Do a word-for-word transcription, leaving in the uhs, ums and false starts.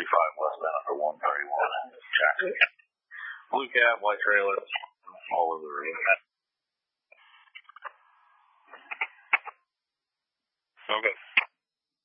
fifty-five westbound for one thirty-one. Jackson. Blue cab, white trailer, all over the road. Okay.